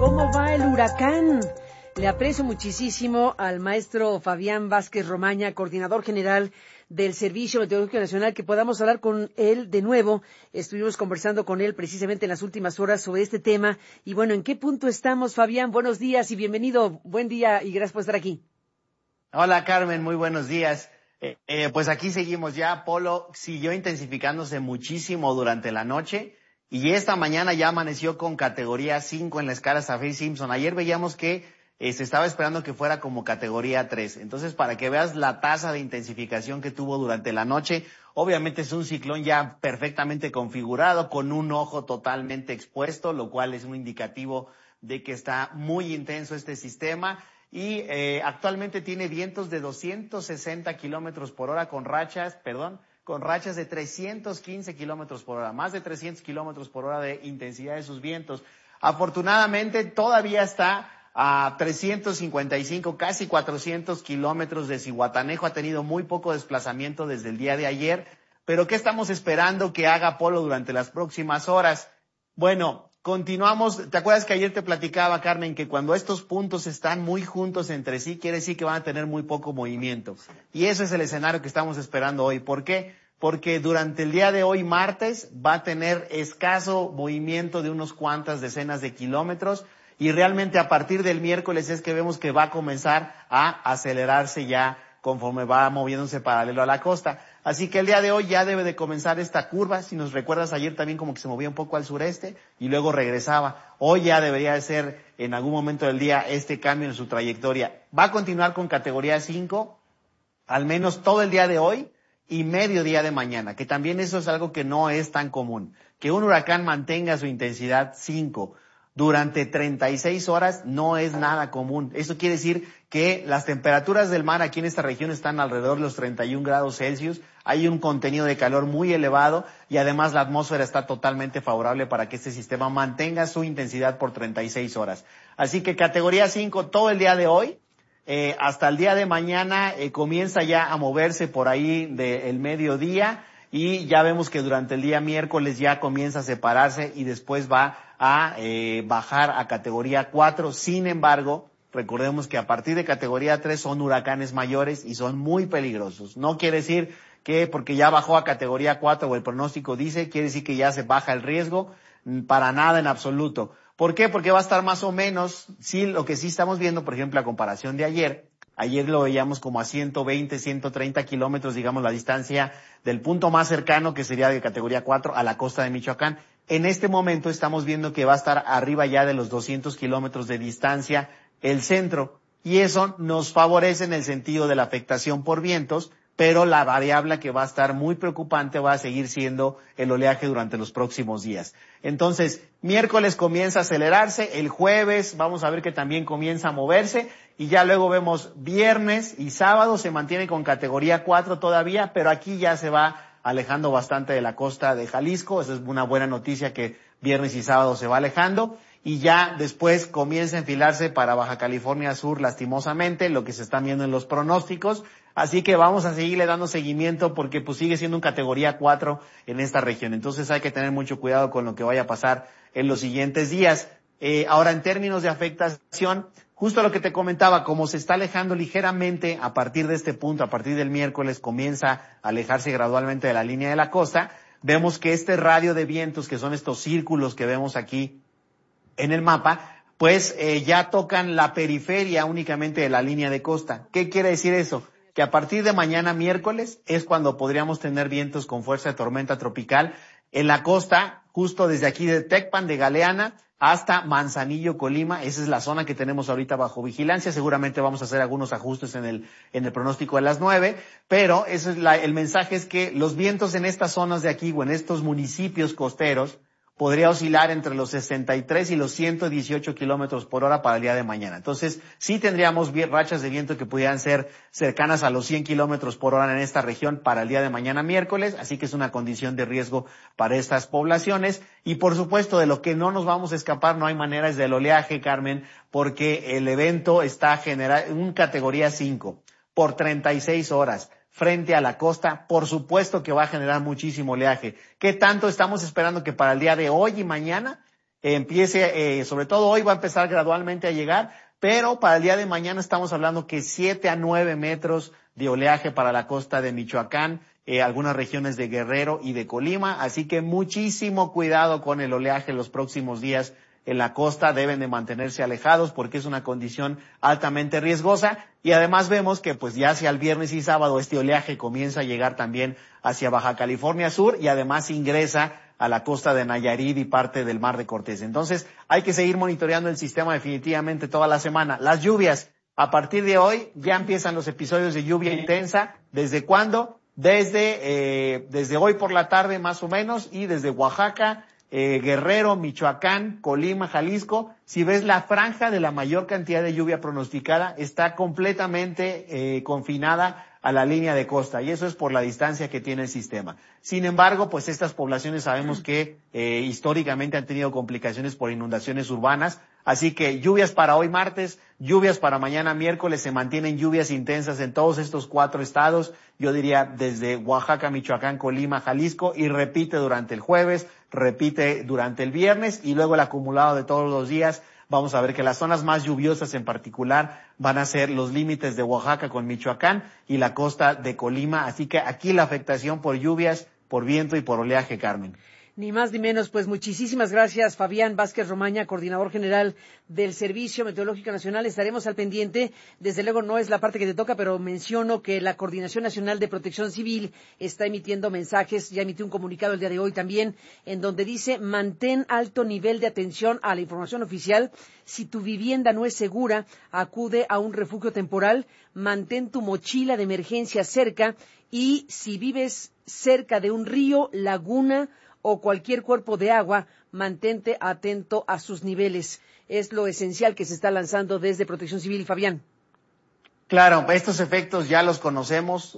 ¿Cómo va el huracán? Le aprecio muchísimo al maestro Fabián Vázquez Romaña, coordinador general del Servicio Meteorológico Nacional, que podamos hablar con él de nuevo. Estuvimos conversando con él precisamente en las últimas horas sobre este tema. Y bueno, ¿en qué punto estamos, Fabián? Buenos días y bienvenido. Buen día y gracias por estar aquí. Hola, Carmen, muy buenos días. Pues aquí seguimos ya. Polo siguió intensificándose muchísimo durante la noche y esta mañana ya amaneció con categoría 5 en la escala Saffir-Simpson. Ayer veíamos que se estaba esperando que fuera como categoría 3. Entonces, para que veas la tasa de intensificación que tuvo durante la noche, obviamente es un ciclón ya perfectamente configurado, con un ojo totalmente expuesto, lo cual es un indicativo de que está muy intenso este sistema. Y actualmente tiene vientos de 260 kilómetros por hora con rachas de 315 kilómetros por hora, más de 300 kilómetros por hora de intensidad de sus vientos. Afortunadamente todavía está a 355, casi 400 kilómetros de Zihuatanejo. Ha tenido muy poco desplazamiento desde el día de ayer. Pero ¿qué estamos esperando que haga Polo durante las próximas horas? Bueno, continuamos. ¿Te acuerdas que ayer te platicaba, Carmen, que cuando estos puntos están muy juntos entre sí, quiere decir que van a tener muy poco movimiento? Y ese es el escenario que estamos esperando hoy. ¿Por qué? Porque durante el día de hoy, martes, va a tener escaso movimiento de unos cuantas decenas de kilómetros. Y realmente a partir del miércoles es que vemos que va a comenzar a acelerarse ya conforme va moviéndose paralelo a la costa. Así que el día de hoy ya debe de comenzar esta curva. Si nos recuerdas, ayer también como que se movía un poco al sureste y luego regresaba. Hoy ya debería de ser en algún momento del día este cambio en su trayectoria. Va a continuar con categoría 5, al menos todo el día de hoy y medio día de mañana, que también eso es algo que no es tan común. Que un huracán mantenga su intensidad 5 durante 36 horas no es nada común. Eso quiere decir que las temperaturas del mar aquí en esta región están alrededor de los 31 grados Celsius. Hay un contenido de calor muy elevado y además la atmósfera está totalmente favorable para que este sistema mantenga su intensidad por 36 horas. Así que categoría 5 todo el día de hoy. Hasta el día de mañana comienza ya a moverse por ahí del mediodía. Y ya vemos que durante el día miércoles ya comienza a separarse y después va a bajar a categoría 4. Sin embargo, recordemos que a partir de categoría 3 son huracanes mayores y son muy peligrosos. No quiere decir que porque ya bajó a categoría 4 o el pronóstico dice, quiere decir que ya se baja el riesgo, para nada en absoluto. ¿Por qué? Porque va a estar más o menos, sí, lo que sí estamos viendo, por ejemplo, a comparación de ayer lo veíamos como a 120, 130 kilómetros, digamos, la distancia del punto más cercano, que sería de categoría 4, a la costa de Michoacán. En este momento estamos viendo que va a estar arriba ya de los 200 kilómetros de distancia el centro. Y eso nos favorece en el sentido de la afectación por vientos, pero la variable que va a estar muy preocupante va a seguir siendo el oleaje durante los próximos días. Entonces, miércoles comienza a acelerarse, el jueves vamos a ver que también comienza a moverse, y ya luego vemos viernes y sábado se mantiene con categoría 4 todavía, pero aquí ya se va alejando bastante de la costa de Jalisco. Esa es una buena noticia, que viernes y sábado se va alejando. Y ya después comienza a enfilarse para Baja California Sur, lastimosamente, lo que se está viendo en los pronósticos. Así que vamos a seguirle dando seguimiento porque pues sigue siendo un categoría 4 en esta región. Entonces hay que tener mucho cuidado con lo que vaya a pasar en los siguientes días. Ahora, en términos de afectación, justo lo que te comentaba, como se está alejando ligeramente a partir de este punto, a partir del miércoles comienza a alejarse gradualmente de la línea de la costa, vemos que este radio de vientos, que son estos círculos que vemos aquí en el mapa, pues ya tocan la periferia únicamente de la línea de costa. ¿Qué quiere decir eso? Que a partir de mañana miércoles es cuando podríamos tener vientos con fuerza de tormenta tropical en la costa, justo desde aquí de Tecpan, de Galeana, hasta Manzanillo, Colima. Esa es la zona que tenemos ahorita bajo vigilancia. Seguramente vamos a hacer algunos ajustes en el pronóstico de las 9, pero ese es el mensaje, es que los vientos en estas zonas de aquí o en estos municipios costeros podría oscilar entre los 63 y los 118 kilómetros por hora para el día de mañana. Entonces, sí tendríamos rachas de viento que pudieran ser cercanas a los 100 kilómetros por hora en esta región para el día de mañana miércoles, así que es una condición de riesgo para estas poblaciones. Y por supuesto, de lo que no nos vamos a escapar, no hay manera, es del oleaje, Carmen, porque el evento está generando un categoría 5 por 36 horas. Frente a la costa, por supuesto que va a generar muchísimo oleaje. ¿Qué tanto estamos esperando? Que para el día de hoy y mañana empiece, sobre todo hoy va a empezar gradualmente a llegar, pero para el día de mañana estamos hablando que 7 a 9 metros de oleaje para la costa de Michoacán, algunas regiones de Guerrero y de Colima, así que muchísimo cuidado con el oleaje los próximos días en la costa, deben de mantenerse alejados porque es una condición altamente riesgosa y además vemos que pues ya hacia el viernes y sábado este oleaje comienza a llegar también hacia Baja California Sur y además ingresa a la costa de Nayarit y parte del Mar de Cortés. Entonces hay que seguir monitoreando el sistema definitivamente toda la semana. Las lluvias, a partir de hoy ya empiezan los episodios de lluvia intensa. ¿Desde cuándo? Desde hoy por la tarde más o menos y desde Oaxaca, Guerrero, Michoacán, Colima, Jalisco. Si ves la franja de la mayor cantidad de lluvia pronosticada, está completamente confinada a la línea de costa y eso es por la distancia que tiene el sistema. Sin embargo, pues estas poblaciones sabemos que históricamente han tenido complicaciones por inundaciones urbanas, así que lluvias para hoy martes, lluvias para mañana miércoles, se mantienen lluvias intensas en todos estos 4 estados, yo diría desde Oaxaca, Michoacán, Colima, Jalisco y repite durante el jueves, repite durante el viernes y luego el acumulado de todos los días. Vamos a ver que las zonas más lluviosas en particular van a ser los límites de Oaxaca con Michoacán y la costa de Colima. Así que aquí la afectación por lluvias, por viento y por oleaje, Carmen. Ni más ni menos, pues muchísimas gracias, Fabián Vázquez Romaña, coordinador general del Servicio Meteorológico Nacional. Estaremos al pendiente. Desde luego no es la parte que te toca, pero menciono que la Coordinación Nacional de Protección Civil está emitiendo mensajes, ya emitió un comunicado el día de hoy también, en donde dice: mantén alto nivel de atención a la información oficial. Si tu vivienda no es segura, acude a un refugio temporal, mantén tu mochila de emergencia cerca y si vives cerca de un río, laguna o cualquier cuerpo de agua, mantente atento a sus niveles. Es lo esencial que se está lanzando desde Protección Civil, Fabián. Claro, estos efectos ya los conocemos,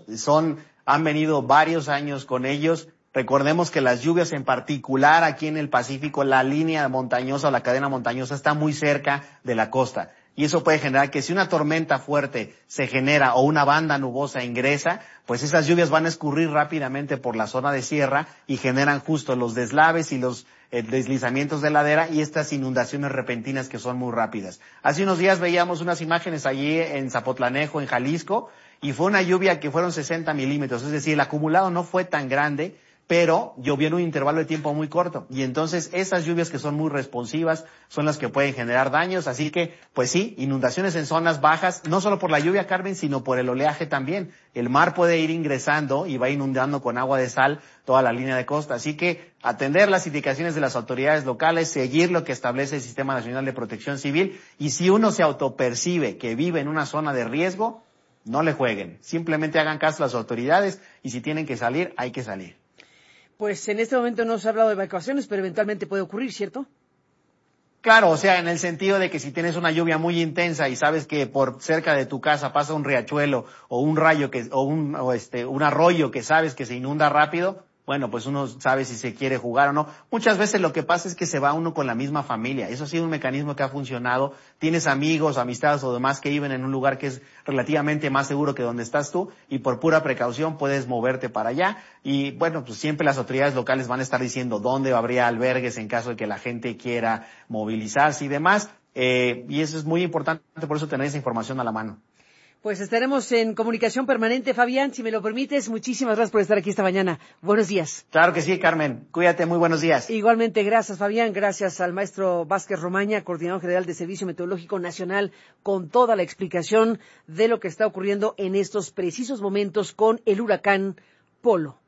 han venido varios años con ellos. Recordemos que las lluvias en particular aquí en el Pacífico, la línea montañosa o la cadena montañosa está muy cerca de la costa. Y eso puede generar que si una tormenta fuerte se genera o una banda nubosa ingresa, pues esas lluvias van a escurrir rápidamente por la zona de sierra y generan justo los deslaves y los deslizamientos de ladera y estas inundaciones repentinas que son muy rápidas. Hace unos días veíamos unas imágenes allí en Zapotlanejo, en Jalisco, y fue una lluvia que fueron 60 milímetros, es decir, el acumulado no fue tan grande, pero llovió en un intervalo de tiempo muy corto. Y entonces esas lluvias que son muy responsivas son las que pueden generar daños. Así que, pues sí, inundaciones en zonas bajas, no solo por la lluvia, Carmen, sino por el oleaje también. El mar puede ir ingresando y va inundando con agua de sal toda la línea de costa. Así que atender las indicaciones de las autoridades locales, seguir lo que establece el Sistema Nacional de Protección Civil. Y si uno se autopercibe que vive en una zona de riesgo, no le jueguen. Simplemente hagan caso a las autoridades y si tienen que salir, hay que salir. Pues en este momento no se ha hablado de evacuaciones, pero eventualmente puede ocurrir, ¿cierto? Claro, o sea, en el sentido de que si tienes una lluvia muy intensa y sabes que por cerca de tu casa pasa un riachuelo o un un arroyo que sabes que se inunda rápido, bueno, pues uno sabe si se quiere jugar o no. Muchas veces lo que pasa es que se va uno con la misma familia. Eso ha sido un mecanismo que ha funcionado. Tienes amigos, amistades o demás que viven en un lugar que es relativamente más seguro que donde estás tú y por pura precaución puedes moverte para allá. Y bueno, pues siempre las autoridades locales van a estar diciendo dónde habría albergues en caso de que la gente quiera movilizarse y demás. Y eso es muy importante, por eso tener esa información a la mano. Pues estaremos en comunicación permanente, Fabián, si me lo permites. Muchísimas gracias por estar aquí esta mañana. Buenos días. Claro que sí, Carmen. Cuídate, muy buenos días. Igualmente, gracias, Fabián. Gracias al maestro Vázquez Romaña, coordinador general de Servicio Meteorológico Nacional, con toda la explicación de lo que está ocurriendo en estos precisos momentos con el huracán Polo.